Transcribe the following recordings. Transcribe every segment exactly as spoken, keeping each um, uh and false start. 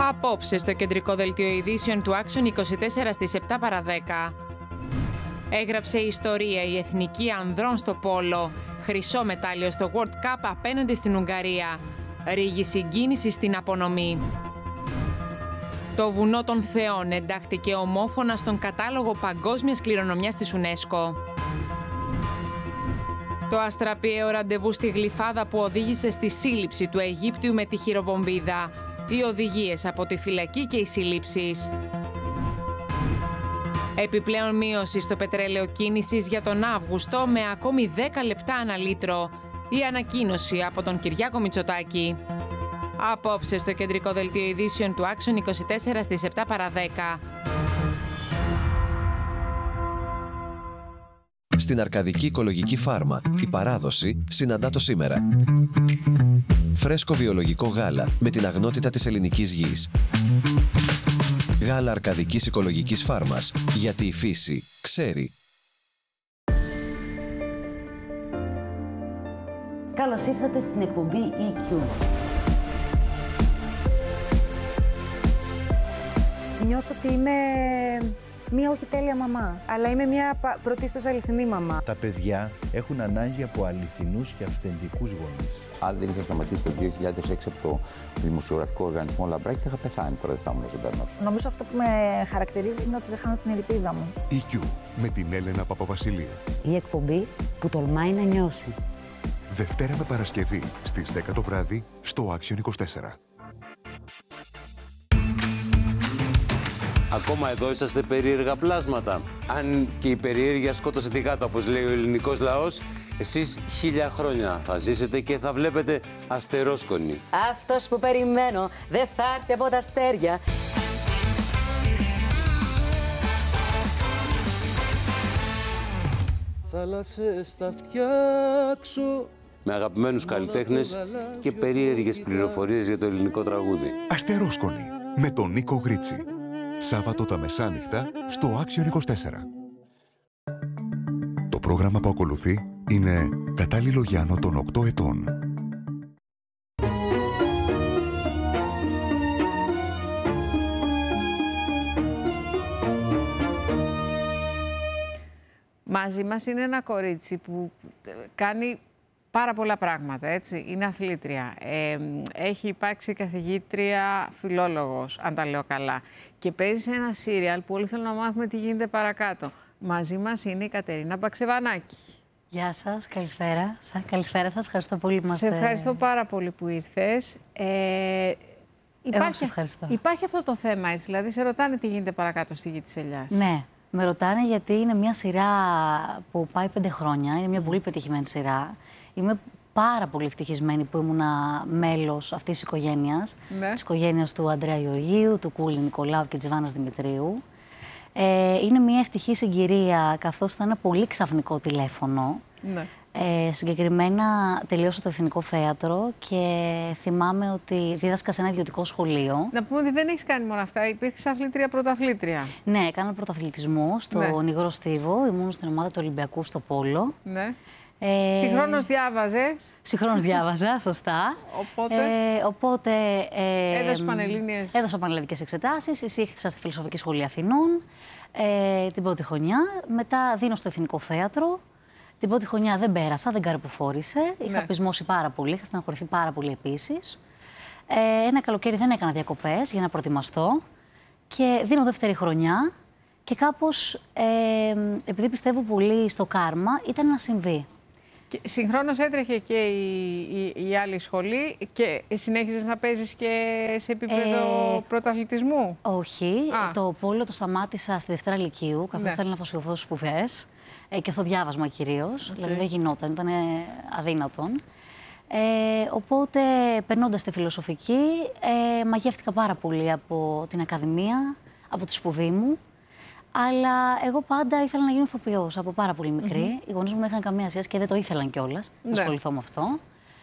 Απόψε στο κεντρικό δελτίο ειδήσεων του Action είκοσι τέσσερα στις επτά παρά δέκα. Έγραψε ιστορία η εθνική ανδρών στο πόλο. Χρυσό μετάλλιο στο World Cup απέναντι στην Ουγγαρία. Ρίγη συγκίνηση στην απονομή. Το βουνό των Θεών εντάχθηκε ομόφωνα στον κατάλογο παγκόσμιας κληρονομιάς της UNESCO. Το αστραπιαίο ραντεβού στη Γλυφάδα που οδήγησε στη σύλληψη του Αιγύπτιου με τη χειροβομβίδα. Οι οδηγίες από τη φυλακή και οι συλλήψεις. Επιπλέον μείωση στο πετρέλαιο κίνησης για τον Αύγουστο με ακόμη δέκα λεπτά ανά λίτρο. Η ανακοίνωση από τον Κυριάκο Μητσοτάκη. Απόψε στο κεντρικό δελτίο ειδήσεων του Action είκοσι τέσσερα στις επτά παρά δέκα. Στην Αρκαδική Οικολογική Φάρμα, η παράδοση συναντά το σήμερα. Φρέσκο βιολογικό γάλα με την αγνότητα της ελληνικής γης. Γάλα Αρκαδικής Οικολογικής Φάρμας, γιατί η φύση ξέρει. Καλώς ήρθατε στην εκπομπή ι κιου. Νιώθω ότι είμαι μία όχι τέλεια μαμά, αλλά είμαι μία πρωτίστως αληθινή μαμά. Τα παιδιά έχουν ανάγκη από αληθινούς και αυθεντικούς γονείς. Αν δεν είχα σταματήσει το δύο χιλιάδες έξι από το δημοσιογραφικό οργανισμό Λαμπράκη, θα είχα πεθάνει τώρα, δεν θα ήμουν ζωντανός. Νομίζω αυτό που με χαρακτηρίζει είναι ότι δεν χάνω την ελπίδα μου. ι κιου με την Έλενα Παπαβασιλείου. Η εκπομπή που τολμάει να νιώσει. Δευτέρα με Παρασκευή στις δέκα το βράδυ στο Action είκοσι τέσσερα. Ακόμα εδώ είσαστε περίεργα πλάσματα. Αν και η περιέργεια σκότωσε τη γάτα, όπως λέει ο ελληνικός λαός, εσείς χίλια χρόνια θα ζήσετε και θα βλέπετε αστερόσκονη. Αυτός που περιμένω δεν θα έρθει από τα αστέρια. Θάλασσες θα φτιάξω. Με αγαπημένους καλλιτέχνες και περίεργες πληροφορίες για το ελληνικό τραγούδι. Αστερόσκονη με τον Νίκο Γρίτσι. Σάββατο τα μεσάνυχτα στο Action είκοσι τέσσερα. Το πρόγραμμα που ακολουθεί είναι κατάλληλο για άνω των οκτώ ετών. Μαζί μας είναι ένα κορίτσι που κάνει πάρα πολλά πράγματα, έτσι. Είναι αθλήτρια. Ε, έχει υπάρξει καθηγήτρια φιλόλογος, αν τα λέω καλά. Και παίζει σε ένα σύριαλ που όλοι θέλουν να μάθουμε τι γίνεται παρακάτω. Μαζί μας είναι η Κατερίνα Μπαξεβανάκη. Γεια σας, καλησπέρα. Καλησπέρα σας, ευχαριστώ πολύ που μας... Σε ευχαριστώ πάρα πολύ που ήρθες. Ε, υπάρχει, ευχαριστώ. Υπάρχει αυτό το θέμα, έτσι, δηλαδή σε ρωτάνε τι γίνεται παρακάτω στη Γη της Ελιάς. Ναι, με ρωτάνε γιατί είναι μια σειρά που πάει πέντε χρόνια, είναι μια πολύ πετυχημένη σειρά. Είμαι πάρα πολύ ευτυχισμένη που ήμουνα μέλος αυτής της οικογένειας, ναι. Της οικογένειας του Ανδρέα Γεωργίου, του Κούλη Νικολάου και της Ιβάνας Δημητρίου. Ε, είναι μια ευτυχή συγκυρία, καθώς ήταν ένα πολύ ξαφνικό τηλέφωνο. Ναι. Ε, συγκεκριμένα τελείωσα το Εθνικό Θέατρο και θυμάμαι ότι δίδασκα σε ένα ιδιωτικό σχολείο. Να πούμε ότι δεν έχεις κάνει μόνο αυτά, υπήρξες αθλήτρια πρωταθλήτρια. Ναι, έκανα πρωταθλητισμό στο ναι. Νιγρό Στίβο, ήμουν στην ομάδα του Ολυμπιακού στο Πόλο. Ναι. Ε, Συγχρόνως διάβαζες. Συγχρόνως διάβαζα, σωστά. Οπότε, ε, οπότε ε, έδωσα πανελλήνιες. Έδωσα πανελλαδικές εξετάσεις, εισήχθησα στη Φιλοσοφική Σχολή Αθηνών ε, την πρώτη χρονιά. Μετά δίνω στο Εθνικό Θέατρο. Την πρώτη χρονιά δεν πέρασα, δεν καρποφόρησε. Είχα ναι. πεισμώσει πάρα πολύ, είχα στεναχωρηθεί πάρα πολύ επίσης. Ε, ένα καλοκαίρι δεν έκανα διακοπές για να προετοιμαστώ. Και δίνω δεύτερη χρονιά. Και κάπως, ε, επειδή πιστεύω πολύ στο κάρμα, ήταν να συμβεί. Και συγχρόνως έτρεχε και η, η, η άλλη σχολή και συνέχιζες να παίζεις και σε επίπεδο ε, πρωταθλητισμού. Όχι. Α. Το πόλο το σταμάτησα στη Δευτέρα Λυκείου, καθώς ναι. θέλω να αφοσιωθώ στις σπουδές ε, και στο διάβασμα κυρίως. Okay. Δηλαδή δεν γινόταν, ήταν αδύνατον. Ε, οπότε, περνώντας τη φιλοσοφική, ε, μαγεύτηκα πάρα πολύ από την Ακαδημία, από τη σπουδή μου. Αλλά εγώ πάντα ήθελα να γίνω ηθοποιός από πάρα πολύ μικρή. Mm-hmm. Οι γονείς μου δεν είχαν καμία σχέση και δεν το ήθελαν κιόλας να ναι. ασχοληθώ με αυτό.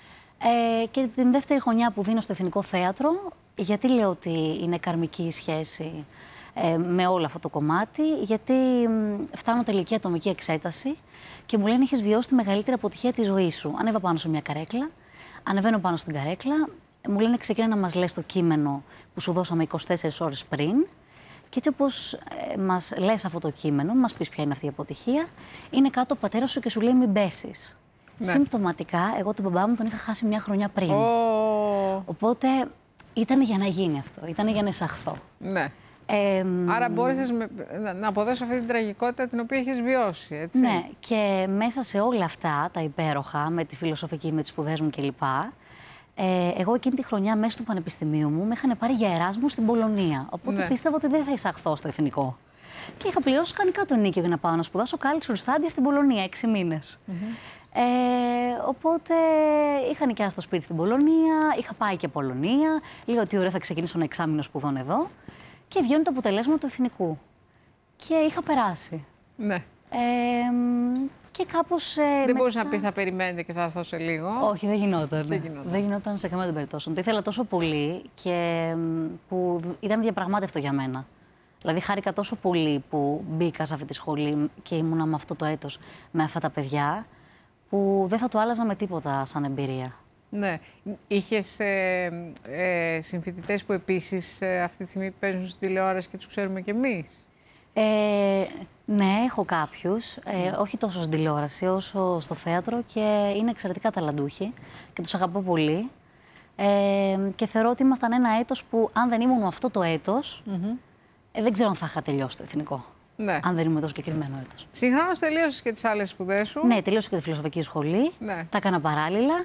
Ε, και την δεύτερη χρονιά που δίνω στο Εθνικό Θέατρο, γιατί λέω ότι είναι καρμική η σχέση ε, με όλο αυτό το κομμάτι, γιατί φτάνω τελική ατομική εξέταση και μου λένε έχεις βιώσει τη μεγαλύτερη αποτυχία της ζωής σου. Ανέβα πάνω σε μια καρέκλα, ανεβαίνω πάνω στην καρέκλα, μου λένε ξεκίνα να μας λες το κείμενο που σου δώσαμε είκοσι τέσσερις ώρες πριν. Και έτσι όπως ε, μας λες αυτό το κείμενο, μας πεις ποια είναι αυτή η αποτυχία, είναι κάτω ο πατέρας σου και σου λέει μην πέσεις. Ναι. Συμπτωματικά, εγώ τον μπαμπά μου τον είχα χάσει μια χρονιά πριν. Oh. Οπότε ήταν για να γίνει αυτό, ήταν για να εισαχθώ. Ναι. Ε, Άρα μπόρεσες με, να αποδώσεις αυτή την τραγικότητα την οποία έχεις βιώσει, έτσι. Ναι, και μέσα σε όλα αυτά τα υπέροχα, με τη φιλοσοφική, με τις σπουδές μου κλπ. Ε, εγώ εκείνη τη χρονιά μέσα του πανεπιστημίου μου με είχαν πάρει για Εράσμου στην Πολωνία. Οπότε ναι. πίστευα ότι δεν θα εισαχθώ στο εθνικό. Και είχα πληρώσει κανονικά τον νίκη για να πάω να σπουδάσω Cultural Studies στην Πολωνία, έξι μήνες. Mm-hmm. ε, οπότε είχα νοικιάσει το σπίτι στην Πολωνία, είχα πάει και Πολωνία. Λέω ότι ωραία, θα ξεκινήσω ένα εξάμηνο σπουδών εδώ. Και βγαίνουν το αποτελέσμα του εθνικού. Και είχα περάσει. Ναι. Ε, και κάπως. Ε, δεν μετά... μπορούσε να πεις να περιμένετε και θα έρθω σε λίγο. Όχι, δεν γινόταν. Δεν γινόταν, δεν γινόταν σε καμία περίπτωση. Το ήθελα τόσο πολύ και που ήταν διαπραγμάτευτο για μένα. Δηλαδή, χάρηκα τόσο πολύ που μπήκα σε αυτή τη σχολή και ήμουνα με αυτό το έτος με αυτά τα παιδιά, που δεν θα το άλλαζα με τίποτα σαν εμπειρία. Ναι. Είχες ε, ε, συμφοιτητές που επίσης ε, αυτή τη στιγμή παίζουν στη τηλεόραση και τους ξέρουμε κι εμείς. Ε, ναι, έχω κάποιους. Ε, όχι τόσο στην τηλεόραση, όσο στο θέατρο και είναι εξαιρετικά ταλαντούχοι και τους αγαπώ πολύ. Ε, και θεωρώ ότι ήμασταν ένα έτος που, αν δεν ήμουν αυτό το έτος, mm-hmm. ε, δεν ξέρω αν θα είχα τελειώσει το εθνικό. Ναι. Αν δεν ήμουν το συγκεκριμένο έτος. Συγχρόνως τελείωσες και τις άλλες σπουδές σου. Ναι, τελείωσα και τη φιλοσοφική σχολή. Ναι. Τα έκανα παράλληλα.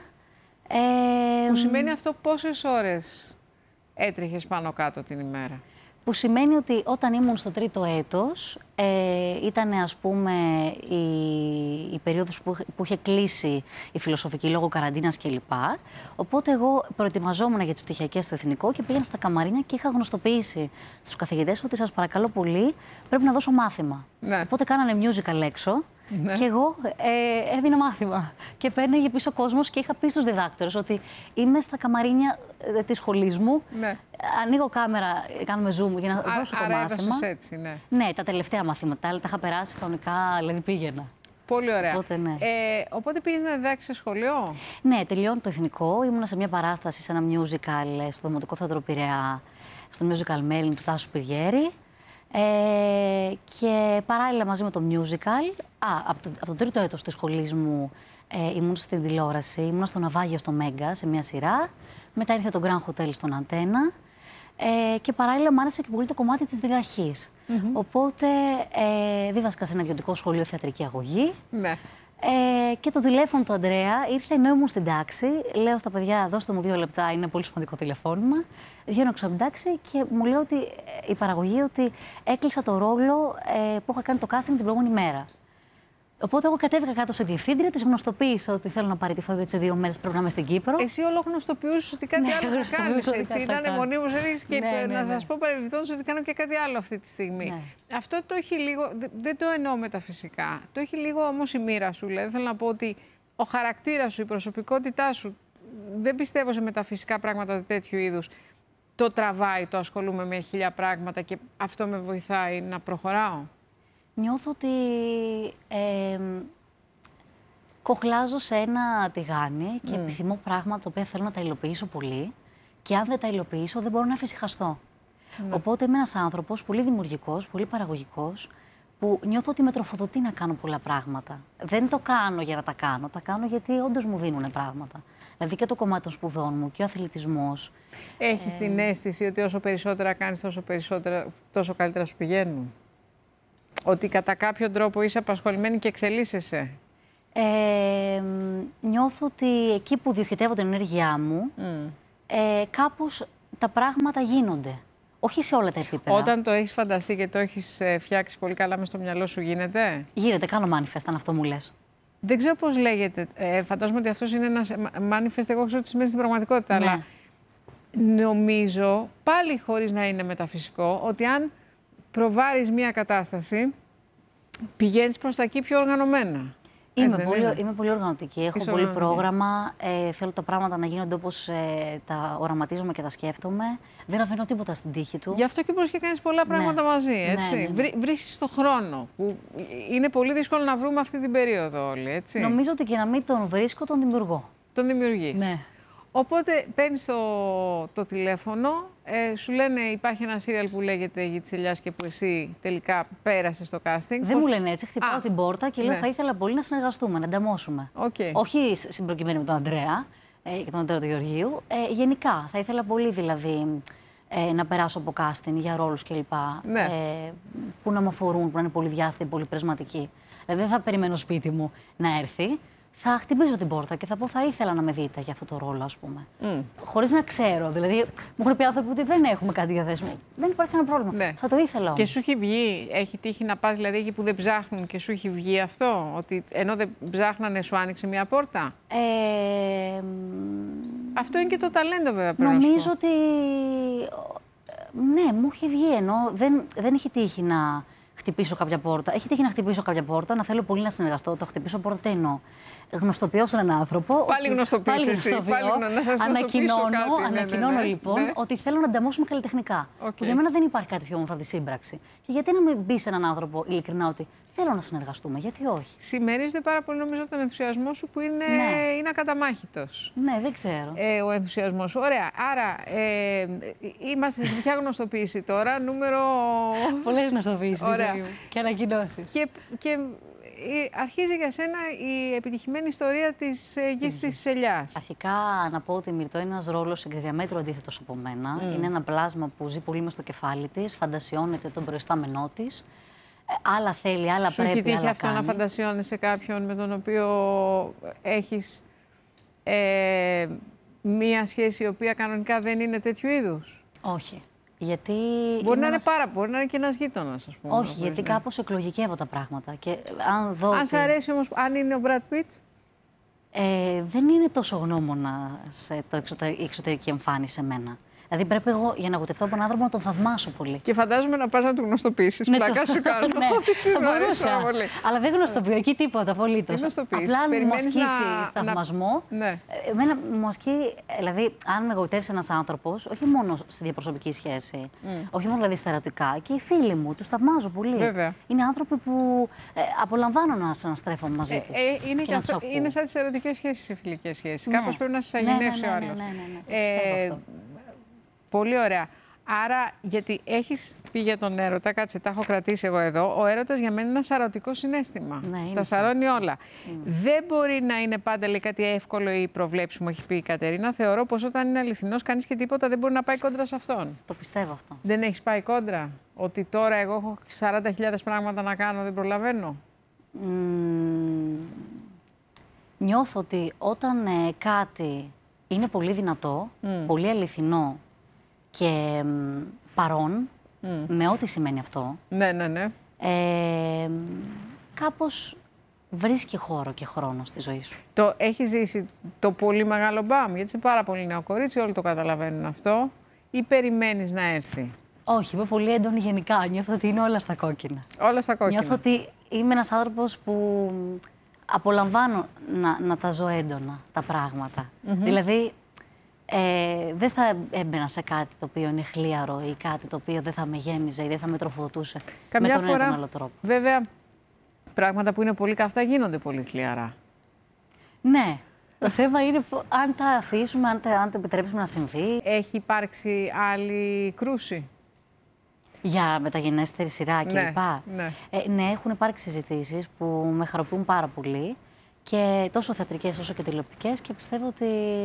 Ε, που σημαίνει αυτό πόσες ώρες έτρεχες πάνω κάτω την ημέρα. Που σημαίνει ότι όταν ήμουν στο τρίτο έτος, ε, ήταν ας πούμε η, η περίοδος που, που είχε κλείσει η φιλοσοφική λόγω καραντίνας κλπ. Οπότε εγώ προετοιμαζόμουν για τις πτυχιακές στο εθνικό και πήγαινα στα καμαρίνια και είχα γνωστοποιήσει στους καθηγητές ότι σας παρακαλώ πολύ πρέπει να δώσω μάθημα. Ναι. Οπότε κάνανε musical έξω. Ναι. Και εγώ ε, έδινα μάθημα. Και παίρναγε πίσω ο κόσμος και είχα πει στους διδάκτορες ότι είμαι στα καμαρίνια ε, της σχολής μου. Ναι. Ανοίγω κάμερα, κάνουμε zoom για να Α, δώσω το άρα μάθημα. Έτσι, ναι. Ναι, τα τελευταία μαθήματα. Αλλά τα είχα περάσει κανονικά, δηλαδή πήγαινα. Πολύ ωραία. Οπότε, ναι. ε, οπότε πήγες να διδάξεις σε σχολείο. Ναι, τελειώνω το εθνικό. Ήμουνα σε μια παράσταση, σε ένα musical στο Δημοτικό Θέατρο Πειραιά, στο musical Μέρλιν του Τάσου Πυριέρη. Ε, και παράλληλα μαζί με το musical, α, από, το, από το τρίτο έτος της σχολής μου ε, ήμουν στην τηλεόραση, ήμουν στο Ναυάγιο στο Μέγκα σε μια σειρά, μετά ήρθε το Grand Hotel στον Αντένα ε, και παράλληλα μου άρεσε και πολύ το κομμάτι της διδαχής. Mm-hmm. Οπότε ε, δίδασκα σε ένα ιδιωτικό σχολείο θεατρική αγωγή. Ναι. Ε, και το τηλέφωνο του Αντρέα ήρθε ενώ ήμουν στην τάξη. Λέω στα παιδιά: δώστε μου δύο λεπτά, είναι πολύ σημαντικό τηλεφώνημα. Βγαίνω έξω από την τάξη και μου λέει ότι η παραγωγή ότι έκλεισα το ρόλο ε, που είχα κάνει το casting την προηγούμενη μέρα. Οπότε εγώ κατέβηκα κάτω σε διευθύντρια, τη γνωστοποίησα ότι θέλω να παραιτηθώ για τις δύο μέρες πρέπει να είμαι στην Κύπρο. Εσύ όλο γνωστοποιούσες ότι κάτι ναι, άλλο θα κάνεις, έτσι. Ήταν μονίμως έλεγες και ναι, ναι, να ναι. σας πω παρεμπιπτόντως ότι κάνω και κάτι άλλο αυτή τη στιγμή. Ναι. Αυτό το έχει λίγο, δεν το εννοώ μεταφυσικά, το έχει λίγο όμως η μοίρα σου. Δηλαδή θέλω να πω ότι ο χαρακτήρας σου, η προσωπικότητά σου, δεν πιστεύω σε μεταφυσικά πράγματα τέτοιου είδους. Το τραβάει, το ασχολούμαι με χίλια πράγματα και αυτό με βοηθάει να προχωράω. Νιώθω ότι ε, κοχλάζω σε ένα τηγάνι και mm. επιθυμώ πράγματα τα οποία θέλω να τα υλοποιήσω πολύ και αν δεν τα υλοποιήσω δεν μπορώ να εφησυχαστώ. Mm. Οπότε είμαι ένας άνθρωπος πολύ δημιουργικός, πολύ παραγωγικός που νιώθω ότι με τροφοδοτεί να κάνω πολλά πράγματα. Δεν το κάνω για να τα κάνω, τα κάνω γιατί όντως μου δίνουν πράγματα. Δηλαδή και το κομμάτι των σπουδών μου και ο αθλητισμός. Έχεις ε... την αίσθηση ότι όσο περισσότερα κάνεις τόσο, περισσότερα, τόσο καλύτερα σου πηγαίνουν. Ότι κατά κάποιο τρόπο είσαι απασχολημένη και εξελίσσεσαι. Ε, νιώθω ότι εκεί που διοχετεύω την ενέργειά μου, mm. ε, κάπως τα πράγματα γίνονται. Όχι σε όλα τα επίπεδα. Όταν το έχεις φανταστεί και το έχεις ε, φτιάξει πολύ καλά μες στο μυαλό σου, γίνεται. Γίνεται, κάνω manifest, αν αυτό μου λες. Δεν ξέρω πώς λέγεται. Ε, φαντάζομαι ότι αυτός είναι ένας manifest, εγώ ξέρω ότι σημαίνει στην πραγματικότητα. Ναι. Αλλά νομίζω, πάλι χωρίς να είναι μεταφυσικό, ότι αν προβάρεις μία κατάσταση, πηγαίνεις προς τα εκεί πιο οργανωμένα. Είμαι, πολύ, είμαι πολύ οργανωτική, έχω Είσαι πολύ οργανωτική. πρόγραμμα, ε, θέλω τα πράγματα να γίνονται όπως ε, τα οραματίζομαι και τα σκέφτομαι. Δεν αφήνω τίποτα στην τύχη του. Γι' αυτό και μπορείς και κάνεις πολλά πράγματα ναι. μαζί, έτσι. Ναι, ναι, ναι. Βρί, βρίσκεις το χρόνο, που είναι πολύ δύσκολο να βρούμε αυτή την περίοδο όλοι, έτσι. Νομίζω ότι και να μην τον βρίσκω, τον δημιουργώ. Τον δημιουργείς. Ναι. Οπότε παίρνει το, το τηλέφωνο, ε, σου λένε υπάρχει ένα σύριαλ που λέγεται «Γη της Ελιάς» και που εσύ τελικά πέρασες στο casting. Δεν Πώς... μου λένε έτσι. Χτυπάω Α, την πόρτα και λέω ναι. θα ήθελα πολύ να συνεργαστούμε, να ανταμώσουμε. Okay. Όχι συμπροκειμένη με τον Αντρέα ε, και τον Αντρέα του Γεωργίου. Ε, γενικά, θα ήθελα πολύ δηλαδή ε, να περάσω από casting για ρόλους κλπ. Ναι. Ε, που να με αφορούν, που να είναι πολύ διάστατοι, πολύ πρισματικοί. Δηλαδή δεν θα περιμένω σπίτι μου να έρθει. Θα χτυπήσω την πόρτα και θα πω: θα ήθελα να με δείτε για αυτό το ρόλο, ας πούμε. Mm. Χωρίς να ξέρω. Δηλαδή, μου έχουν πει άνθρωποι ότι δεν έχουμε κάτι διαθέσιμο. Δεν υπάρχει κανένα πρόβλημα. Ναι. Θα το ήθελα όμως. Και σου έχει βγει, έχει τύχει να πας δηλαδή εκεί που δεν ψάχνουν και σου έχει βγει αυτό, ότι ενώ δεν ψάχνανε, σου άνοιξε μια πόρτα. Ε, αυτό είναι και το ταλέντο, βέβαια. Πρέπει νομίζω να σου πω. ότι. Ναι, μου έχει βγει ενώ δεν, δεν έχει τύχει να χτυπήσω κάποια πόρτα. Έχει τύχει να χτυπήσω κάποια πόρτα, να θέλω πολύ να συνεργαστώ. Το χτυπήσω πόρτα τι εννοώ. Γνωστοποιώ σε έναν άνθρωπο. Πάλι γνωστοποιήσω. Πάλι γνωστοποιώ. Να σας ανακοινώνω, κάτι, ανακοινώνω ναι, ναι, λοιπόν ναι. ότι θέλω να ανταμώσουμε καλλιτεχνικά. Okay. Που για μένα δεν υπάρχει κάτι πιο όμορφο από τη σύμπραξη. Και γιατί να μην μπει σε έναν άνθρωπο ειλικρινά ότι θέλω να συνεργαστούμε, γιατί όχι. Συμμερίζεται πάρα πολύ νομίζω τον ενθουσιασμό σου που είναι, ναι. είναι ακαταμάχητος. Ναι, δεν ξέρω. Ε, ο ενθουσιασμός. Ωραία. Άρα ε, είμαστε σε ποια γνωστοποίηση τώρα, νούμερο. Πολλές γνωστοποίησεις. Ωραία. Και ανακοινώσεις. Και, και αρχίζει για σένα η επιτυχημένη ιστορία της ε, Γης της Ελιάς. Αρχικά να πω ότι η Μυρτώ είναι ένας ρόλος εκ διαμέτρου αντίθετος από μένα. Mm. Είναι ένα πλάσμα που ζει πολύ μες στο κεφάλι της, φαντασιώνεται τον προϊστάμενό της. Άλλα θέλει, άλλα Σου πρέπει, έχει τύχει άλλα αυτό κάνει. να φαντασιώνεσαι κάποιον με τον οποίο έχεις ε, μία σχέση η οποία κανονικά δεν είναι τέτοιου είδους? Όχι. Γιατί μπορεί να ένας... είναι πάρα, μπορεί να είναι και ένας γείτονας, ας πούμε. Όχι, γιατί ναι. κάπως εκλογικεύω τα πράγματα. Και αν δω αν ότι... σ' αρέσει όμως, αν είναι ο Brad Pitt. Ε, δεν είναι τόσο γνώμονα σε το εξωτερ... η εξωτερική εμφάνιση σε μένα. Δηλαδή πρέπει εγώ για να γοητευτώ από έναν άνθρωπο να τον θαυμάσω πολύ. Και φαντάζομαι να πας να του γνωστοποιήσεις. Ναι, πλάκα σου κάνω. Ναι, θα μπορούσα. Αλλά δεν γνωστοποιώ εκεί τίποτα απολύτως. Απλά αν μου ασκήσει να... θαυμασμό. Ναι. Εμένα μου ασκεί, δηλαδή, αν με γοητεύσει ένας άνθρωπος, όχι μόνο στη διαπροσωπική σχέση, mm. όχι μόνο δηλαδή στα ερωτικά, και οι φίλοι μου, τους θαυμάζω πολύ. Βέβαια. Είναι άνθρωποι που ε, απολαμβάνω να συναστρέφομαι μαζί τους. Ε, ε, είναι, και και αυτό, είναι σαν τις ερωτικές σχέσεις, οι φιλικές σχέσεις. Ναι. Κάπως πρέπει να σας αγενεύσει ναι, ναι, ο άλλος. Ναι, ναι, ναι, ναι, ναι. Ε, αυτό. Πολύ ωραία. Άρα, γιατί έχεις πει για τον έρωτα, κάτσε, τα έχω κρατήσει εγώ εδώ. Ο έρωτας για μένα είναι ένα σαρωτικό συναίσθημα. Ναι, τα σαρώνει όλα. Είναι. Δεν μπορεί να είναι πάντα λέει, κάτι εύκολο ή προβλέψιμο, έχει πει η Κατερίνα. Θεωρώ πως όταν είναι αληθινός, κανείς και τίποτα δεν μπορεί να πάει κόντρα σε αυτόν. Το πιστεύω αυτό. Δεν έχεις πάει κόντρα? Ότι τώρα εγώ έχω σαράντα χιλιάδες πράγματα να κάνω, δεν προλαβαίνω. Mm, νιώθω ότι όταν ε, κάτι είναι πολύ δυνατό, mm. πολύ αληθινό και μ, παρόν, mm. με ό,τι σημαίνει αυτό, ναι, ναι, ναι. Ε, κάπως βρίσκει χώρο και χρόνο στη ζωή σου. Το έχει ζήσει το πολύ μεγάλο μπαμ, γιατί είσαι πάρα πολύ νέο κορίτσι, όλοι το καταλαβαίνουν αυτό, ή περιμένεις να έρθει? Όχι, είμαι πολύ έντονη γενικά. Νιώθω ότι είναι όλα στα κόκκινα. Όλα στα κόκκινα. Νιώθω ότι είμαι ένας άνθρωπος που απολαμβάνω να, να τα ζω έντονα τα πράγματα. Mm-hmm. Δηλαδή, ε, δεν θα έμπαινα σε κάτι το οποίο είναι χλίαρο ή κάτι το οποίο δεν θα με γέμιζε ή δεν θα με τροφοδοτούσε καμιά με τον φορά, ένα άλλο τρόπο. Βέβαια, πράγματα που είναι πολύ καυτά γίνονται πολύ χλιαρά. Ναι. Το θέμα είναι αν τα αφήσουμε, αν, τα, αν το επιτρέψουμε να συμβεί. Έχει υπάρξει άλλη κρούση? Για μεταγενέστερη σειρά κλπ. Ναι, ναι. Ε, ναι, έχουν υπάρξει συζητήσεις που με χαροποιούν πάρα πολύ. Και τόσο θεατρικές όσο και τηλεοπτικές, και πιστεύω ότι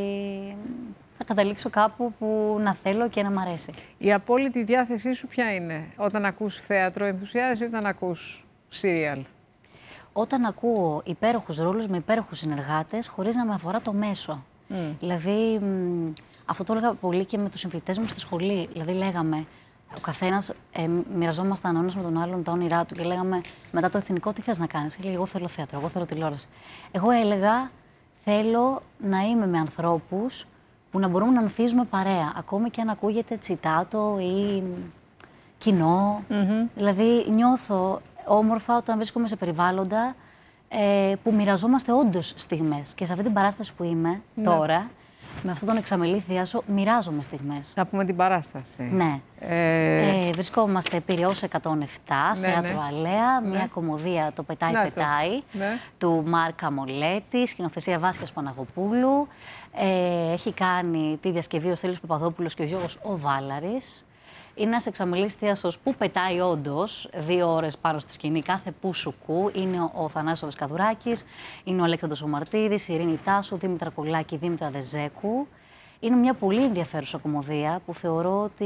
θα καταλήξω κάπου που να θέλω και να μ' αρέσει. Η απόλυτη διάθεσή σου ποια είναι όταν ακούς θέατρο, ενθουσιάζεσαι ή όταν ακούς σύριαλ? Όταν ακούω υπέροχους ρόλους με υπέροχους συνεργάτες, χωρίς να με αφορά το μέσο. Mm. Δηλαδή, μ, αυτό το έλεγα πολύ και με τους συμφοιτητές μου στη σχολή. Δηλαδή, λέγαμε, ο καθένας ε, μοιραζόμασταν ο ένας με τον άλλον τα όνειρά του και λέγαμε μετά το εθνικό τι θες να κάνεις. Έλεγε, εγώ θέλω θέατρο, εγώ θέλω τηλεόραση. Εγώ έλεγα, θέλω να είμαι με ανθρώπους που να μπορούμε να ανθίζουμε παρέα. Ακόμη και αν ακούγεται τσιτάτο ή κοινό. Mm-hmm. Δηλαδή, νιώθω όμορφα όταν βρίσκομαι σε περιβάλλοντα ε, που μοιραζόμαστε όντως στιγμές. Και σε αυτή την παράσταση που είμαι mm-hmm. τώρα, Με αυτόν τον εξαμελή θειάσο μοιράζομαι στιγμές. Να πούμε την παράσταση. Ναι. Ε... Ε, βρισκόμαστε Πειραιώς εκατόν επτά, ναι, θέατρο ναι. Αλέα, Ναι. μια κομμωδία «Το πετάει, Να πετάει», το. Ναι. του Μάρκα Μολέτη, σκηνοθεσία Βάσιας Παναγοπούλου. Ε, έχει κάνει τη διασκευή ο Στέλιος Παπαδόπουλος και ο Γιώργος ο Βάλαρης. Είναι ένας εξαμελής θείασος που πετάει όντως δύο ώρες πάνω στη σκηνή κάθε που σου κου. Είναι ο, ο Θανάσης ο Βεσκαδουράκης, είναι ο Αλέξανδρος ο Μαρτίδης, η Ειρήνη Τάσου, Δήμητρα Κολάκη, Δήμητρα Δεζέκου. Είναι μια πολύ ενδιαφέρουσα κομμωδία που θεωρώ ότι.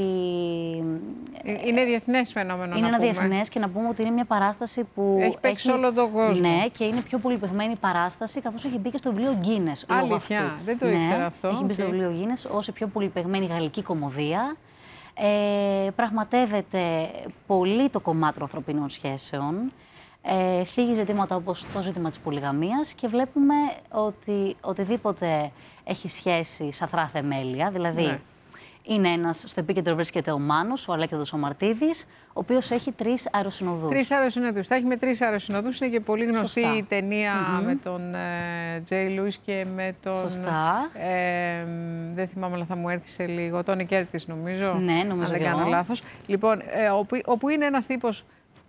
Είναι διεθνές φαινόμενο. Είναι να ένα πούμε. διεθνές και να πούμε ότι είναι μια παράσταση που. Έχει παίξει σε όλο τον κόσμο. Ναι, και είναι πιο πολυπαιχμένη παράσταση, καθώς έχει μπει και στο βιβλίο Guinness. Λόγω αυτού. Δεν το ναι, ήξερα αυτό. Έχει μπει okay. στο βιβλίο Guinness ως η πιο πολυπαιχμένη γαλλική κομμωδία. Ε, πραγματεύεται πολύ το κομμάτι των ανθρωπίνων σχέσεων. Ε, θίγει ζητήματα όπως το ζήτημα της πολυγαμίας και βλέπουμε ότι οτιδήποτε έχει σχέση σαθρά θεμέλια, δηλαδή ναι. είναι ένας, στο επίκεντρο βρίσκεται ο Μάνος, ο Αλέξανδρος ο Μαρτίδης, ο οποίος έχει τρεις αεροσυνοδούς. Τρεις αεροσυνοδούς. Θα έχει με τρεις αεροσυνοδούς. Είναι και πολύ γνωστή Σωστά. η ταινία Mm-hmm. με τον ε, Τζέι Λούις και με τον... Σωστά. Ε, δεν θυμάμαι, αλλά θα μου έρθει σε λίγο. Τον Κέρτης, νομίζω. Ναι, νομίζω. Αν δεν κάνω λάθος. Λοιπόν, ε, όπου, όπου είναι ένας τύπος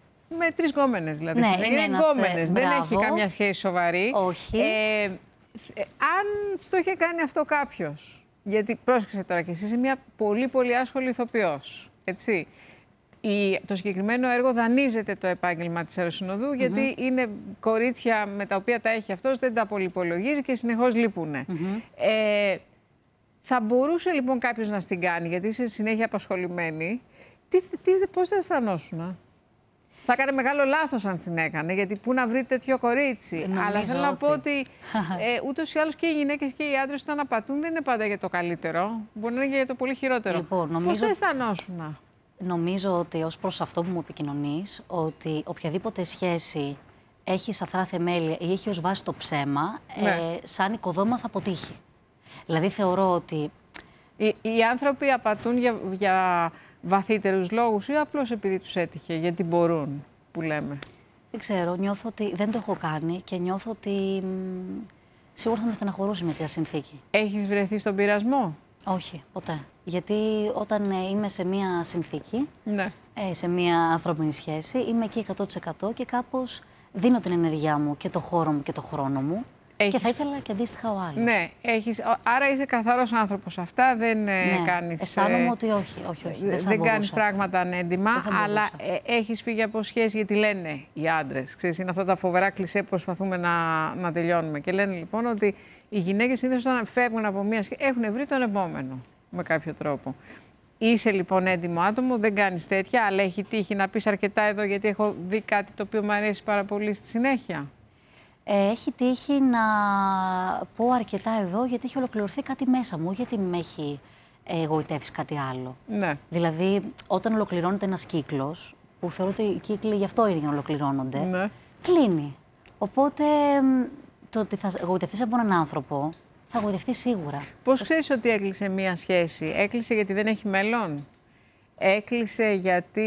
με τρεις γκόμενες, δηλαδή. Ναι, είναι είναι ένας, γκόμενες. ε, δεν μπράβο. έχει καμιά σχέση σοβαρή. Όχι. Ε, ε, αν στο είχε κάνει αυτό κάποιος, γιατί πρόσεξε τώρα κι εσύ, είσαι μια πολύ πολύ άσχολη ηθοποιός, έτσι. Η, το συγκεκριμένο έργο δανείζεται το επάγγελμα της αεροσυνοδού, mm-hmm. γιατί είναι κορίτσια με τα οποία τα έχει αυτός, δεν τα πολυπολογίζει και συνεχώς λείπουνε. Mm-hmm. Ε, θα μπορούσε λοιπόν κάποιος να στην κάνει, γιατί είσαι συνέχεια απασχολημένη. Τι, τι, πώς θα αισθανόσουν? Θα έκανε μεγάλο λάθος αν την έκανε, γιατί πού να βρει τέτοιο κορίτσι. Νομίζω Αλλά θέλω ότι... να πω ότι ε, ούτως ή άλλως και οι γυναίκες και οι άντρες όταν απατούν δεν είναι πάντα για το καλύτερο. Μπορεί να είναι για το πολύ χειρότερο. Λοιπόν, νομίζω... Πώς θα αισθανόσουν? Νομίζω ότι ως προς αυτό που μου επικοινωνείς, ότι οποιαδήποτε σχέση έχει σαθρά θεμέλια ή έχει ως βάση το ψέμα, ναι. ε, σαν οικοδόμα θα αποτύχει. Δηλαδή θεωρώ ότι... Οι, οι άνθρωποι απατούν για, για βαθύτερους λόγους ή απλώς επειδή τους έτυχε, γιατί μπορούν, που λέμε? Δεν ξέρω, νιώθω ότι δεν το έχω κάνει και νιώθω ότι μ, σίγουρα θα με στεναχωρούσε με τη συνθήκη. Έχεις βρεθεί στον πειρασμό? Όχι, ποτέ. Γιατί όταν ε, είμαι σε μία συνθήκη, ναι. ε, σε μία ανθρώπινη σχέση, είμαι εκεί εκατό τοις εκατό και κάπως δίνω την ενέργειά μου και το χώρο μου και το χρόνο μου. Έχεις... Και θα ήθελα και αντίστοιχα ο άλλος. Ναι, έχεις... άρα είσαι καθαρός άνθρωπος. Αυτά δεν ναι. κάνεις... Αισθάνομαι ότι όχι, όχι, όχι. Δεν, δεν κάνεις πράγματα ανέντιμα, αλλά ε, έχεις φύγει από σχέση, γιατί λένε οι άντρες. Ξέρεις, είναι αυτά τα φοβερά κλισέ που προσπαθούμε να, να τελειώνουμε. Και λένε λοιπόν ότι οι γυναίκες συνήθως όταν φεύγουν από μία σχέση έχουν βρει τον επόμενο με κάποιο τρόπο. Είσαι λοιπόν έντιμο άτομο, δεν κάνεις τέτοια, αλλά έχει τύχει να πεις αρκετά εδώ, γιατί έχω δει κάτι το οποίο μου αρέσει πάρα πολύ στη συνέχεια? Έχει τύχει να πω αρκετά εδώ, γιατί έχει ολοκληρωθεί κάτι μέσα μου, γιατί με έχει εγωιτεύσει κάτι άλλο. Ναι. Δηλαδή, όταν ολοκληρώνεται ένας κύκλος, που θεωρώ ότι οι κύκλοι γι' αυτό είναι για να ολοκληρώνονται, ναι. κλείνει. Οπότε, το ότι θα εγωιτευτείς από έναν άνθρωπο, θα εγωιτευτείς σίγουρα. Πώς ξέρεις ότι έκλεισε μία σχέση? Έκλεισε γιατί δεν έχει μέλλον? Έκλεισε γιατί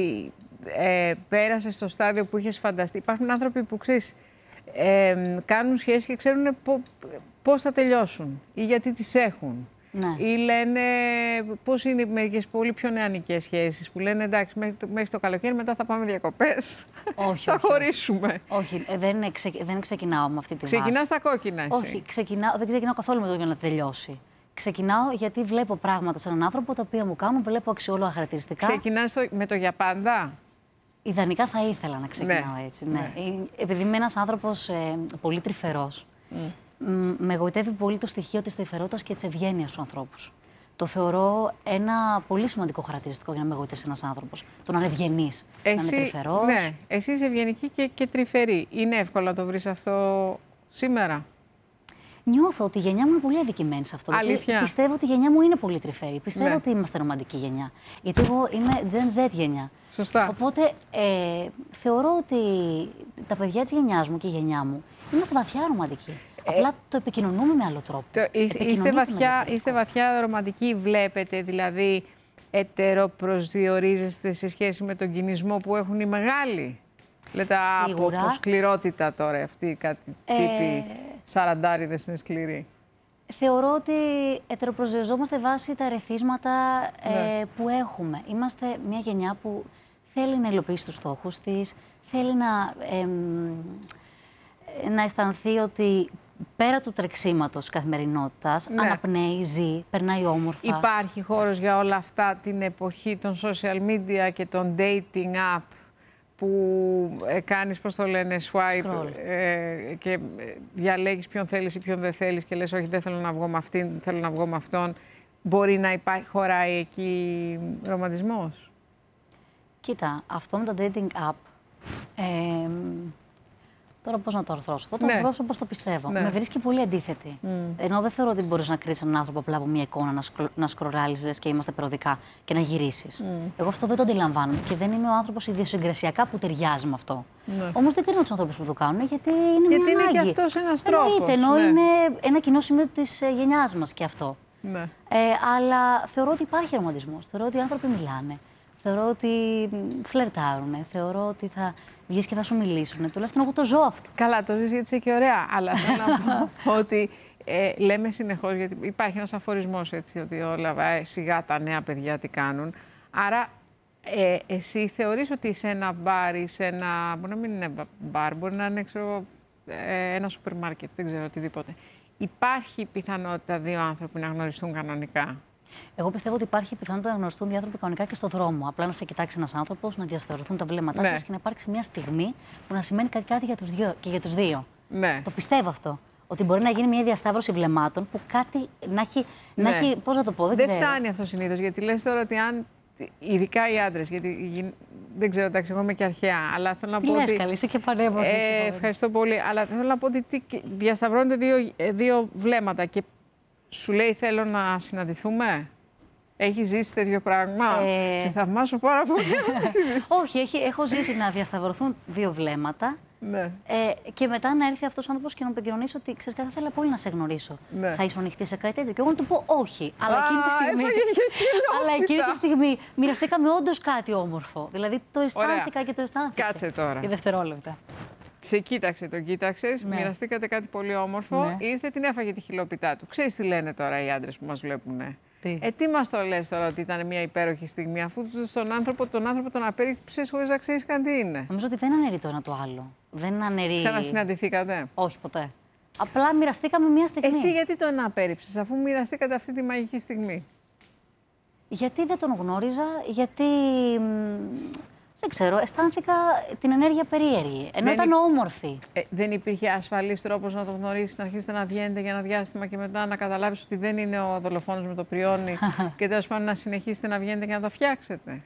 ε, πέρασε στο στάδιο που είχες φανταστεί? Υπάρχουν άνθρωποι που ξέρεις, Ε, κάνουν σχέσεις και ξέρουν πώς θα τελειώσουν ή γιατί τις έχουν. Ναι. Ή λένε πώς είναι μερικές πολύ πιο νεανικές σχέσεις που λένε εντάξει μέχρι το, μέχρι το καλοκαίρι μετά θα πάμε διακοπές, όχι, θα όχι, χωρίσουμε. Όχι, ε, δεν, ξε, δεν ξεκινάω με αυτή τη βάση. Ξεκινάς τα κόκκινα εσύ? Όχι, ξεκινάω, δεν ξεκινάω καθόλου με το για να τελειώσει. Ξεκινάω γιατί βλέπω πράγματα σε έναν άνθρωπο τα οποία μου κάνουν, βλέπω αξιόλογα χαρακτηριστικά. Ξεκινάς το, με το για πάντα? Ιδανικά θα ήθελα να ξεκινάω ναι. έτσι. Ναι. Ναι. Επειδή είμαι ένας άνθρωπος ε, πολύ τρυφερός, mm. με εγωιτεύει πολύ το στοιχείο της τρυφερότητας και της ευγένειας στους ανθρώπους. Το θεωρώ ένα πολύ σημαντικό χαρακτηριστικό για να με εγωιτεύσει ένας άνθρωπος. Το να είναι ευγενής, να είναι τρυφερός. Ναι, εσύ είσαι ευγενική και, και τρυφερή. Είναι εύκολο να το βρεις αυτό σήμερα? Νιώθω ότι η γενιά μου είναι πολύ αδικημένη σε αυτό. Αλήθεια? Πιστεύω ότι η γενιά μου είναι πολύ τρυφερή. Πιστεύω ναι. ότι είμαστε ρομαντική γενιά. Γιατί εγώ είμαι Gen Z γενιά. Σωστά. Οπότε ε, θεωρώ ότι τα παιδιά της γενιάς μου και η γενιά μου είμαστε βαθιά ρομαντικοί. Ε, Απλά το επικοινωνούμε με άλλο τρόπο. Το, είστε, βαθιά, είστε βαθιά ρομαντικοί, βλέπετε δηλαδή ετεροπροσδιορίζεστε σε σχέση με τον κινησμό που έχουν οι μεγάλοι? Λέτε από, από σκληρότητα τώρα αυτοί κάτι τύποι ε... σαραντάριδες είναι σκληροί. Θεωρώ ότι ετεροπροσδιοριζόμαστε βάσει τα ερεθίσματα Ναι. ε, που έχουμε. Είμαστε μια γενιά που θέλει να υλοποιήσει τους στόχους της, θέλει να, εμ, να αισθανθεί ότι πέρα του τρεξίματος της καθημερινότητας, Ναι. αναπνέει, ζει, περνάει όμορφα. Υπάρχει χώρος για όλα αυτά την εποχή των social media και των dating app που ε, κάνεις, πώς το λένε, swipe ε, και ε, διαλέγεις ποιον θέλεις ή ποιον δεν θέλεις και λες όχι δεν θέλω να βγω με αυτήν, θέλω να βγω με αυτόν. Μπορεί να υπάρχει, χωράει εκεί ρομαντισμός? Κοίτα, αυτό με το dating app, ε, τώρα πώς να το αρθρώσω. Θα το Ναι. αρθρώσω όπως το πιστεύω. Ναι. Με βρίσκει πολύ αντίθετη. Mm. Ενώ δεν θεωρώ ότι μπορείς να κρίνεις έναν άνθρωπο απλά από μια εικόνα, να, σκρο, να σκρολάλιζες και είμαστε περιοδικά και να γυρίσεις. Mm. Εγώ αυτό δεν το αντιλαμβάνομαι και δεν είμαι ο άνθρωπος ιδιοσυγκρασιακά που ταιριάζει με αυτό. Ναι. Όμως δεν κρίνω τους ανθρώπους που το κάνουν γιατί είναι Γιατί μια είναι ανάγκη. και αυτός ένας τρόπος, Εννοείται, ενώ ναι. είναι ένα κοινό σημείο της ε, γενιάς μας και αυτό. Ναι. Ε, αλλά θεωρώ ότι υπάρχει ρομαντισμός. Θεωρώ ότι οι άνθρωποι μιλάνε. Θεωρώ ότι φλερτάρουν. Θεωρώ ότι θα βγεις και θα σου μιλήσουν. Τουλάχιστον εγώ το ζω αυτό. Καλά, το ζεις γιατί είσαι και ωραία. Αλλά θέλω να πω ότι ε, λέμε συνεχώς, γιατί υπάρχει ένας αφορισμός έτσι, ότι όλα ε, σιγά τα νέα παιδιά τι κάνουν. Άρα, ε, εσύ θεωρείς ότι σε ένα μπαρ ή σε ένα. Μπορεί να μην είναι μπαρ, μπορεί να είναι ξέρω, ε, ένα σούπερ μάρκετ, δεν ξέρω οτιδήποτε. Υπάρχει πιθανότητα δύο άνθρωποι να γνωριστούν κανονικά? Εγώ πιστεύω ότι υπάρχει πιθανότητα να γνωριστούν δύο άνθρωποι κανονικά και στον δρόμο. Απλά να σε κοιτάξει ένα άνθρωπο, να διασταυρωθούν τα βλέμματά Ναι. σας και να υπάρξει μια στιγμή που να σημαίνει κάτι, κάτι για τους δύο, και για τους δύο. Ναι. Το πιστεύω αυτό. Ότι μπορεί να γίνει μια διασταύρωση βλεμμάτων που κάτι να έχει. Ναι. Να έχει πώς να το πω, δεν, Δεν ξέρω. φτάνει αυτό συνήθως, γιατί λες τώρα ότι αν. Ειδικά οι άντρες, γιατί γι- δεν ξέρω, εντάξει, εγώ είμαι και αρχαία, αλλά θέλω να Τι πω λες, ότι. καλή, είσαι και πανέμορφη. Ε, ευχαριστώ πολύ. Αλλά θέλω να πω ότι τι, διασταυρώνονται δύο, ε, δύο βλέμματα και σου λέει θέλω να συναντηθούμε. Έχει ζήσει τέτοιο πράγμα? Ε, Σε θαυμάζω πάρα πολύ. Όχι, έχει, έχω ζήσει να διασταυρωθούν δύο βλέμματα. Ναι. Ε, και μετά να έρθει αυτό ο άνθρωπο και να μου επικοινωνήσει ότι ξέρει κάτι, θα ήθελα πολύ να σε γνωρίσω. Ναι. Θα ήσουν ανοιχτή σε κάτι τέτοιο. Και εγώ να του πω όχι. Αλλά Α, εκείνη τη στιγμή. έφαγε και χιλιόμετρα. αλλά εκείνη τη στιγμή μοιραστήκαμε όντω κάτι όμορφο. Δηλαδή το αισθάνθηκα Ωραία. και το αισθάνθηκα. Κάτσε τώρα. Για δευτερόλεπτα. Σε κοίταξε, τον κοίταξε, Ναι. μοιραστήκατε κάτι πολύ όμορφο, Ναι. ήρθε, την έφαγε τη χιλόπιτά του. Ξέρεις τι λένε τώρα οι άντρες που μας βλέπουν? Τι? Ε, τι μας το λες τώρα ότι ήταν μια υπέροχη στιγμή, αφού τον άνθρωπο τον, άνθρωπο τον απέριψες χωρίς να ξέρεις καν τι είναι? Νομίζω ότι δεν αναιρεί το ένα το άλλο. Δεν αναιρεί. Ξανασυναντηθήκατε? Όχι, ποτέ. Απλά μοιραστήκαμε μια στιγμή. Εσύ γιατί τον απέρριψες, αφού μοιραστήκατε αυτή τη μαγική στιγμή? Γιατί δεν τον γνώριζα, γιατί. μ, Δεν ξέρω, αισθάνθηκα την ενέργεια περίεργη. Ενώ Δεν ήταν υ- όμορφη. Ε, δεν υπήρχε ασφαλής τρόπος να τον γνωρίσεις, να αρχίσετε να βγαίνετε για ένα διάστημα και μετά να καταλάβεις ότι δεν είναι ο δολοφόνος με το πριόνι και τέλος πάντων να συνεχίσετε να βγαίνετε και να το φτιάξετε?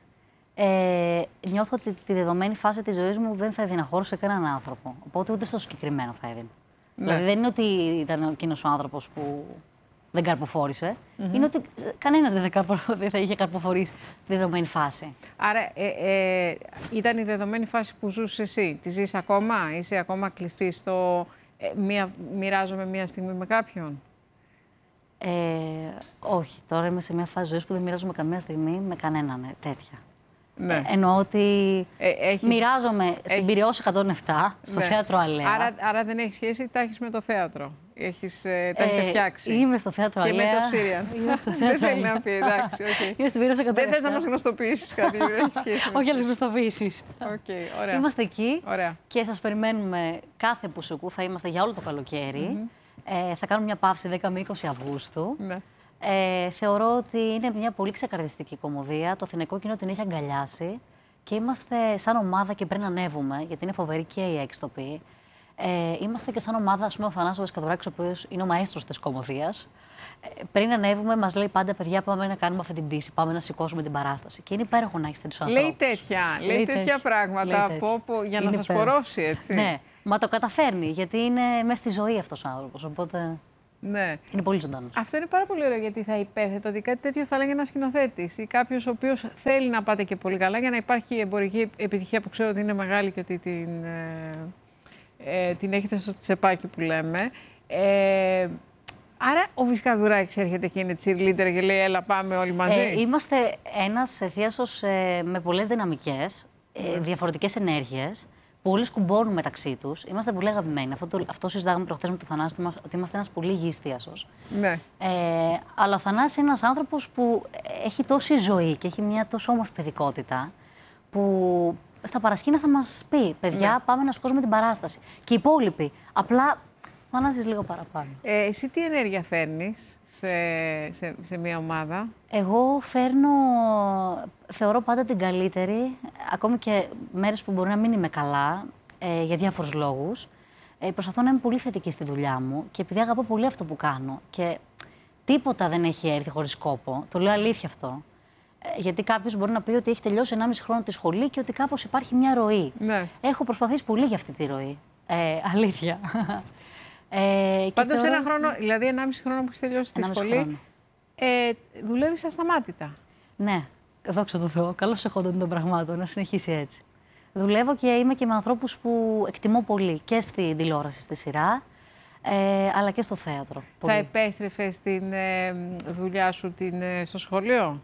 Ε, νιώθω ότι τη δεδομένη φάση της ζωής μου δεν θα έδινα χώρο σε κανέναν άνθρωπο. Οπότε ούτε στο συγκεκριμένο θα έδινα. Ναι. Δηλαδή δεν είναι ότι ήταν εκείνος ο άνθρωπος που δεν καρποφόρησε. Μμμ. Είναι ότι κανένας δεν θα, καρπο- δεν θα είχε καρποφορήσει τη δεδομένη φάση. Άρα ε, ε, ήταν η δεδομένη φάση που ζούσες εσύ. Τη ζεις ακόμα? Είσαι ακόμα κλειστή στο ε, μία, μοιράζομαι μία στιγμή με κάποιον? Ε, όχι, τώρα είμαι σε μια φάση ζωής που δεν μοιράζομαι καμία στιγμή με κανέναν ε, τέτοια. Ναι. Ε, εννοώ ότι Ε, έχεις- μοιράζομαι στην έχεις- Πειραιώς εκατόν επτά, στο Ναι. θέατρο Αλέα. Άρα, άρα δεν έχει σχέση, τα έχεις με το θέατρο. Έχεις, ε, τα έχετε Ε, φτιάξει. Είμαι στο θέατρο Και Αλέα. με το Σύριαν. Είμαι στο Δεν θέατρο θέλει Αλέα. να πει, εντάξει, οκ. Είμαι στην Πειραιώς εκατόν επτά. Δεν θες να μας γνωστοποιήσεις κάτι, δεν έχει σχέση. με Όχι άλλες αυτό. γνωστοποιήσεις. Οκ, ωραία. Είμαστε εκεί Ωραία. και σας περιμένουμε κάθε Πουσουκού. Θα είμαστε για όλο το καλοκαίρι. Μμμ. Ε, θα κάνουμε μια παύση δέκα με είκοσι Αυγούστου. Ναι. Ε, θεωρώ ότι είναι μια πολύ ξεκαρδιστική κομμωδία. Το αθηναϊκό κοινό την έχει αγκαλιάσει και είμαστε σαν ομάδα και πριν ανέβουμε, γιατί είναι φοβερή και η έξτοπη. Ε, είμαστε και σαν ομάδα, ας πούμε, ο Θανάσης Βασκαδουράκης, ο οποίος είναι ο μαέστρος της κομμωδίας. Ε, πριν ανέβουμε, μας λέει πάντα: παιδιά, πάμε να κάνουμε αυτή την πτήση, πάμε να σηκώσουμε την παράσταση. Και είναι υπέροχο να έχεις τέτοιους ανθρώπους. Λέει τέτοια, λέει τέτοια πράγματα Λέει τέτοια. από, από, για να Είναι σας υπέροχο. πορώσει, έτσι. Ναι, μα το καταφέρνει, γιατί είναι μέσα στη ζωή αυτός ο άνθρωπος. Οπότε Ναι. είναι πολύ ζωντανός. Αυτό είναι πάρα πολύ ωραίο, γιατί θα υπέθετο ότι κάτι τέτοιο θα λέγει ένα σκηνοθέτη ή κάποιο ο οποίο θέλει να πάτε και πολύ καλά για να υπάρχει η εμπορική επιτυχία που ξέρω ότι είναι μεγάλη και ότι την, ε, ε, την έχετε στο τσεπάκι που λέμε. Ε, άρα ο Βασκαδουράκης έρχεται και είναι cheerleader και λέει έλα πάμε όλοι μαζί. Ε, είμαστε ένας θίασος ε, με πολλές δυναμικές, ε, διαφορετικές ενέργειες, που όλοι σκουμπώνουν μεταξύ τους. Είμαστε πολύ αγαπημένοι. Αυτό, το, αυτό συζητάγαμε προχθές με τον Θανάση, ότι είμαστε ένας πολύ υγιής θείασος. Ναι. Ε, αλλά ο Θανάσης είναι ένας άνθρωπος που έχει τόση ζωή και έχει μια τόσο όμορφη παιδικότητα, που στα παρασκήνια θα μας πει: παιδιά, ναι, πάμε να σκόσουμε την παράσταση. Και οι υπόλοιποι. Απλά ο Θανάσης λίγο παραπάνω. Ε, εσύ τι ενέργεια φέρνεις σε, σε, σε μια ομάδα? Εγώ φέρνω, θεωρώ πάντα την καλύτερη, ακόμη και μέρες που μπορεί να μην είμαι καλά, ε, για διάφορους λόγους. Ε, προσπαθώ να είμαι πολύ θετική στη δουλειά μου και επειδή αγαπώ πολύ αυτό που κάνω και τίποτα δεν έχει έρθει χωρίς κόπο, το λέω αλήθεια αυτό. Ε, γιατί κάποιος μπορεί να πει ότι έχει τελειώσει ενάμιση χρόνο τη σχολή και ότι κάπως υπάρχει μια ροή. Ναι. Έχω προσπαθήσει πολύ για αυτή τη ροή. Ε, αλήθεια. Ε, Πάντως θεωρώ... ένα χρόνο, δηλαδή ενάμιση χρόνο που έχεις τελειώσει τη σχολή, ε, δουλεύεις ασταμάτητα. Ναι, δόξα τω Θεώ. Καλώς εχόντων των πραγμάτων, να συνεχίσει έτσι. Δουλεύω και είμαι και με ανθρώπους που εκτιμώ πολύ και στην τηλεόραση, στη σειρά, ε, αλλά και στο θέατρο. Πολύ. Θα επέστρεφες την ε, δουλειά σου την, ε, στο σχολείο?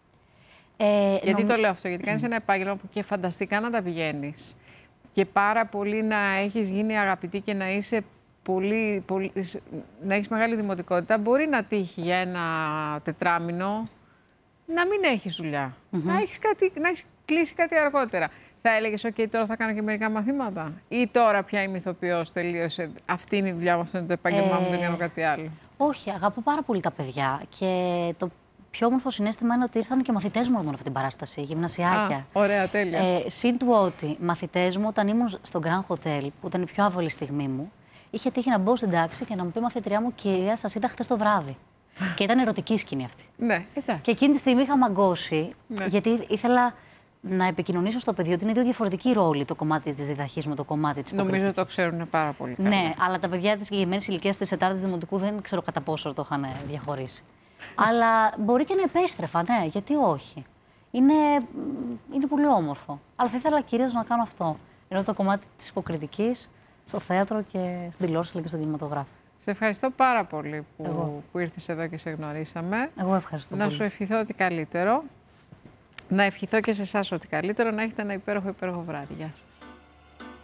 Ε, γιατί νομ... το λέω αυτό, γιατί κάνεις ένα επάγγελμα που και φανταστικά να τα πηγαίνεις και πάρα πολύ να έχεις γίνει αγαπητή και να είσαι πολύ, πολύ, να έχεις μεγάλη δημοτικότητα. Μπορεί να τύχει για ένα τετράμινο να μην έχεις δουλειά, mm-hmm. να, έχεις κάτι, να έχεις κλείσει κάτι αργότερα. Θα έλεγες, OK, τώρα θα κάνω και μερικά μαθήματα, ή τώρα πια είμαι ηθοποιός, τελείωσε, αυτή είναι η δουλειά μου, αυτό είναι το επάγγελμά μου, ε... δεν κάνω κάτι άλλο? Όχι, αγαπώ πάρα πολύ τα παιδιά και το πιο όμορφο συναίσθημα είναι ότι ήρθαν και μαθητές μου από αυτή την παράσταση, γυμνασιάκια. Α, ωραία, τέλεια. Ε, συν του ότι μαθητές μου, όταν ήμουν στο Grand Hotel, που ήταν η πιο άβολη στιγμή μου, είχε τύχει να μπω στην τάξη και να μου πει η μαθητριά μου: κυρία, σας είδα χτες το βράδυ. Και ήταν ερωτική σκηνή αυτή. Ναι, εντάξει. Και εκείνη τη στιγμή είχα μαγκώσει, ναι. γιατί ήθελα να επικοινωνήσω στο παιδί ότι είναι δύο διαφορετικοί ρόλοι το κομμάτι της διδαχής με το κομμάτι της υποκριτικής. Νομίζω το ξέρουν πάρα πολύ καλά. Ναι, αλλά τα παιδιά της συγκεκριμένης ηλικίας της τετάρτης δημοτικού δεν ξέρω κατά πόσο το είχαν διαχωρίσει. Αλλά μπορεί και να επέστρεφα, ναι, γιατί όχι. Είναι, είναι πολύ όμορφο. Αλλά θα ήθελα κυρίως να κάνω αυτό. Ενώ το κομμάτι της υποκριτικής στο θέατρο και στην τηλεόραση αλλά και στον κινηματογράφο. Σε ευχαριστώ πάρα πολύ που, που ήρθες εδώ και σε γνωρίσαμε. Εγώ ευχαριστώ να πολύ. σου ευχηθώ ότι καλύτερο. Να ευχηθώ και σε εσάς ότι καλύτερο. Να έχετε ένα υπέροχο, υπέροχο βράδυ. Γεια σας.